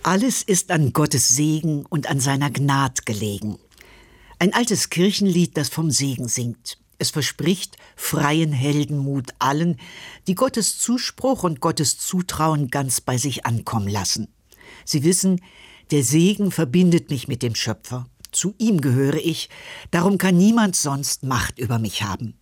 Alles ist an Gottes Segen und an seiner Gnad gelegen. Ein altes Kirchenlied, das vom Segen singt. Es verspricht freien Heldenmut allen, die Gottes Zuspruch und Gottes Zutrauen ganz bei sich ankommen lassen. Sie wissen, der Segen verbindet mich mit dem Schöpfer. Zu ihm gehöre ich, darum kann niemand sonst Macht über mich haben.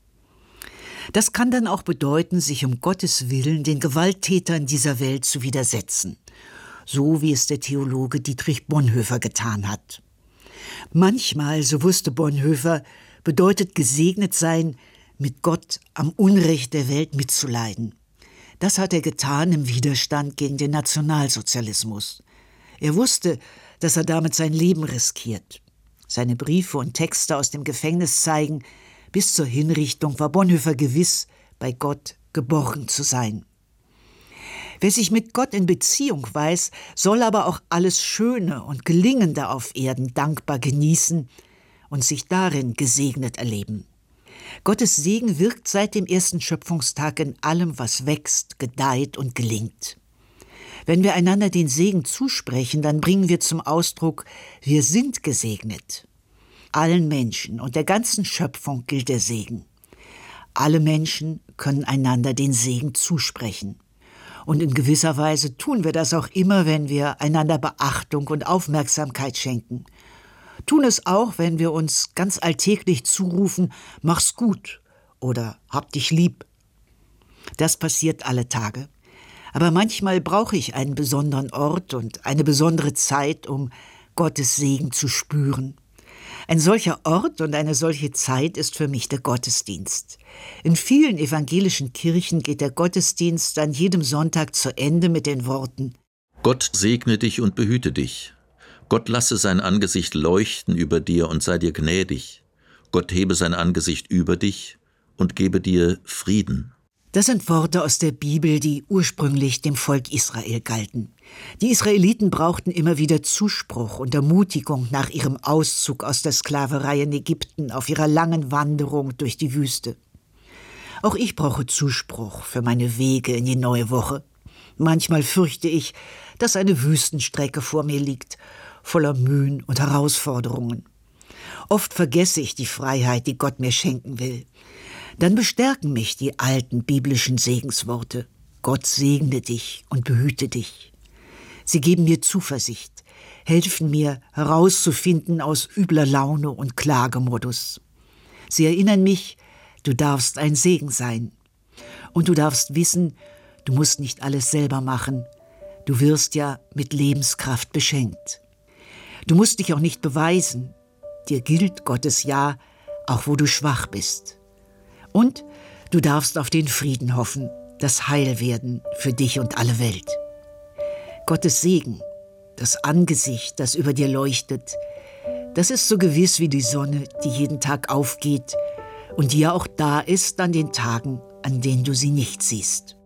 Das kann dann auch bedeuten, sich um Gottes Willen den Gewalttätern dieser Welt zu widersetzen. So wie es der Theologe Dietrich Bonhoeffer getan hat. Manchmal, so wusste Bonhoeffer, bedeutet gesegnet sein, mit Gott am Unrecht der Welt mitzuleiden. Das hat er getan im Widerstand gegen den Nationalsozialismus. Er wusste, dass er damit sein Leben riskiert. Seine Briefe und Texte aus dem Gefängnis zeigen, bis zur Hinrichtung war Bonhoeffer gewiss, bei Gott geborgen zu sein. Wer sich mit Gott in Beziehung weiß, soll aber auch alles Schöne und Gelingende auf Erden dankbar genießen und sich darin gesegnet erleben. Gottes Segen wirkt seit dem ersten Schöpfungstag in allem, was wächst, gedeiht und gelingt. Wenn wir einander den Segen zusprechen, dann bringen wir zum Ausdruck, wir sind gesegnet. Allen Menschen und der ganzen Schöpfung gilt der Segen. Alle Menschen können einander den Segen zusprechen. Und in gewisser Weise tun wir das auch immer, wenn wir einander Beachtung und Aufmerksamkeit schenken. Tun es auch, wenn wir uns ganz alltäglich zurufen, mach's gut oder hab dich lieb. Das passiert alle Tage. Aber manchmal brauche ich einen besonderen Ort und eine besondere Zeit, um Gottes Segen zu spüren. Ein solcher Ort und eine solche Zeit ist für mich der Gottesdienst. In vielen evangelischen Kirchen geht der Gottesdienst an jedem Sonntag zu Ende mit den Worten: Gott segne dich und behüte dich. Gott lasse sein Angesicht leuchten über dir und sei dir gnädig. Gott hebe sein Angesicht über dich und gebe dir Frieden. Das sind Worte aus der Bibel, die ursprünglich dem Volk Israel galten. Die Israeliten brauchten immer wieder Zuspruch und Ermutigung nach ihrem Auszug aus der Sklaverei in Ägypten auf ihrer langen Wanderung durch die Wüste. Auch ich brauche Zuspruch für meine Wege in die neue Woche. Manchmal fürchte ich, dass eine Wüstenstrecke vor mir liegt, voller Mühen und Herausforderungen. Oft vergesse ich die Freiheit, die Gott mir schenken will. Dann bestärken mich die alten biblischen Segensworte. Gott segne dich und behüte dich. Sie geben mir Zuversicht, helfen mir herauszufinden aus übler Laune und Klagemodus. Sie erinnern mich, du darfst ein Segen sein. Und du darfst wissen, du musst nicht alles selber machen. Du wirst ja mit Lebenskraft beschenkt. Du musst dich auch nicht beweisen. Dir gilt Gottes Ja, auch wo du schwach bist. Und du darfst auf den Frieden hoffen, das Heilwerden für dich und alle Welt. Gottes Segen, das Angesicht, das über dir leuchtet, das ist so gewiss wie die Sonne, die jeden Tag aufgeht und die ja auch da ist an den Tagen, an denen du sie nicht siehst.